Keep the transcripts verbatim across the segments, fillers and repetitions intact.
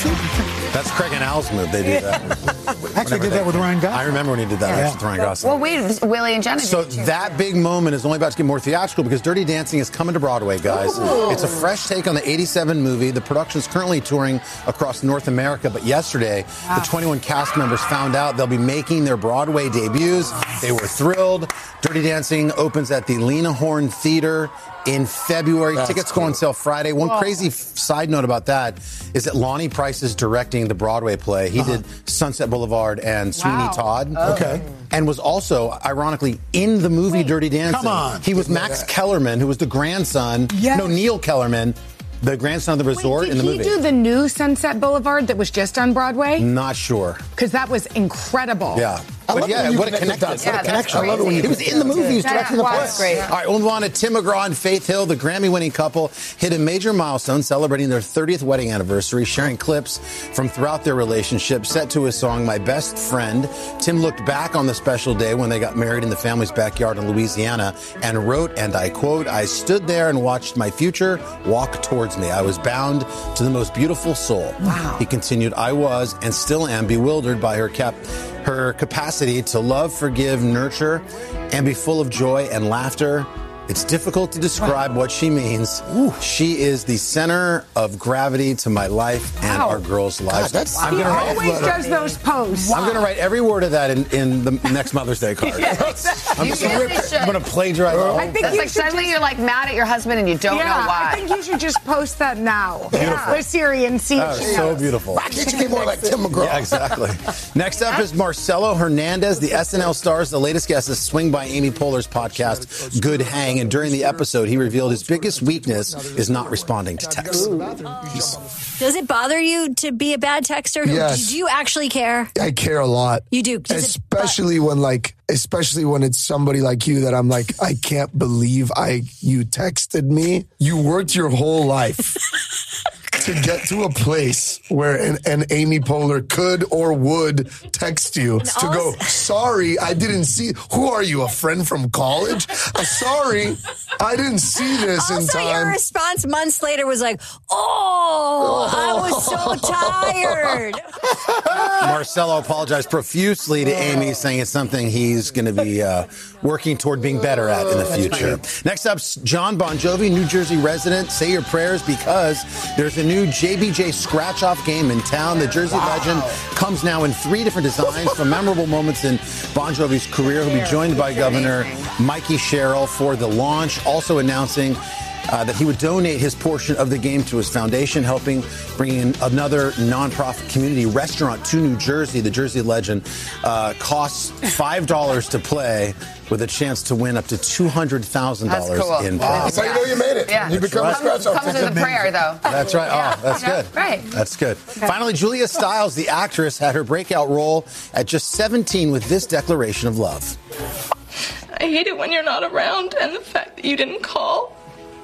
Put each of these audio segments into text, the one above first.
That's Craig and Al's move. They do that. Actually did that with Ryan Gosling. I remember when he did that Yeah. with Ryan Gosling. Well, wait, Willie and Jenna. So did too. that big moment is only about to get more theatrical because Dirty Dancing is coming to Broadway, guys. Ooh. It's a fresh take on the eighty-seven movie. The production is currently touring across North America, but yesterday, wow. the twenty-one cast members found out they'll be making their Broadway debuts. They were thrilled. Dirty Dancing opens at the Lena Horne Theater in February. That's Tickets cool. go on sale Friday. One Whoa. crazy f- side note about that is that Lonnie Price is directing the Broadway play. He uh-huh. did Sunset Boulevard and Sweeney wow. Todd. Oh. Okay. And was also, ironically, in the movie Wait, Dirty Dancing. Come on. He was Max Kellerman, who was the grandson. Yes. No, Neil Kellerman, the grandson of the resort Wait, in the movie. Did he do the new Sunset Boulevard that was just on Broadway? Not sure. Because that was incredible. Yeah. But yeah, what a connection. Yeah, what a connection. I love it when he was in the movie. He was directing the play. That's great. All right, we'll move on to Tim McGraw and Faith Hill, the Grammy-winning couple, hit a major milestone celebrating their thirtieth wedding anniversary, sharing clips from throughout their relationship set to a song, My Best Friend. Tim looked back on the special day when they got married in the family's backyard in Louisiana and wrote, and I quote, I stood there and watched my future walk towards me. I was bound to the most beautiful soul. Wow. He continued, I was and still am bewildered by her cap. her capacity to love, forgive, nurture, and be full of joy and laughter. It's difficult to describe what she means. Ooh. She is the center of gravity to my life and wow. our girls' lives. God, that's, I'm he gonna always write, does those posts. wow. I'm going to write every word of that in, in the next Mother's Day card. Yeah, exactly. I'm, You just really gonna, should. I'm going to plagiarize all I think That's you like should suddenly just, you're like mad at your husband and you don't yeah, know why. I think you should just post that now. Beautiful. With Siri and see That if is she so knows. beautiful. Why can't you get more like Tim McGraw? Yeah, exactly. Next up is Marcelo Hernandez, the S N L stars. The latest guest is Swing by Amy Poehler's podcast, Good Hang. And during the episode, he revealed his biggest weakness is not responding to texts. Does it bother you to be a bad texter? Yes. Do you actually care? I care a lot. You do. Does especially when like, especially when it's somebody like you that I'm like, I can't believe I you texted me. You worked your whole life to get to a place where an, an Amy Poehler could or would text you And to also- go, sorry, I didn't see. Who are you, a friend from college? Uh, sorry, I didn't see this in Also, your time. response months later was like, oh, I was so tired. Marcelo apologized profusely to Amy, saying it's something he's going to be uh, working toward being better at in the future. Next up, John Bon Jovi, New Jersey resident. Say your prayers because there's a new J B J scratch-off game in town. The Jersey wow. legend comes now in three different designs from memorable moments in Bon Jovi's career. He'll be joined by Governor Mikey Sherrill for the launch, also announcing Uh, that he would donate his portion of the game to his foundation, helping bring in another nonprofit community restaurant to New Jersey. The Jersey legend uh, costs five dollars to play with a chance to win up to two hundred thousand dollars cool. in wow. That's how you know you made it. Yeah. You become right. a scratch off. Comes with a prayer, though. That's right. Yeah. Oh, that's Yeah. good. Right. That's good. Okay. Finally, Julia Stiles, the actress, had her breakout role at just seventeen with this declaration of love. I hate it when you're not around and the fact that you didn't call.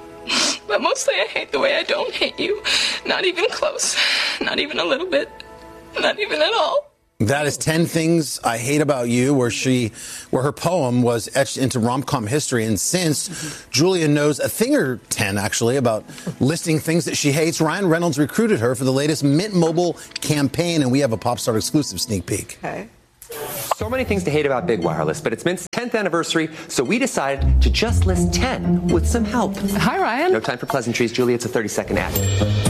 But mostly I hate the way I don't hate you. Not even close. Not even a little bit. Not even at all. That is ten Things I Hate About You, where she, where her poem was etched into rom-com history. And since Julia knows a thing or ten, actually, about listing things that she hates, Ryan Reynolds recruited her for the latest Mint Mobile campaign, and we have a Popstar exclusive sneak peek. Okay. So many things to hate about Big Wireless, but it's Mint's tenth anniversary, so we decided to just list ten with some help. Hi, Ryan. No time for pleasantries, Julie. It's a thirty-second ad.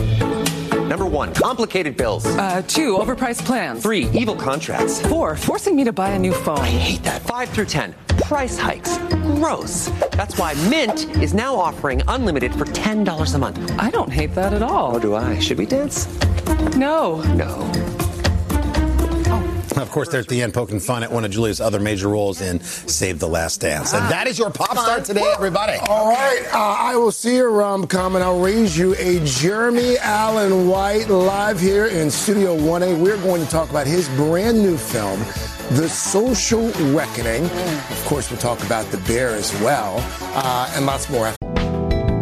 Number one, complicated bills. Uh, two, overpriced plans. Three, evil contracts. Four, forcing me to buy a new phone. I hate that. Five through ten, price hikes. Gross. That's why Mint is now offering unlimited for ten dollars a month. I don't hate that at all. Oh, do I? Should we dance? No. No. Of course, they're at the end poking fun at one of Julia's other major roles in Save the Last Dance. And that is your pop star today, everybody. All right. Uh, I will see your rom-com, and I'll raise you a Jeremy Allen White live here in Studio one A. We're going to talk about his brand new film, The Social Reckoning. Of course, we'll talk about The Bear as well, uh, and lots more.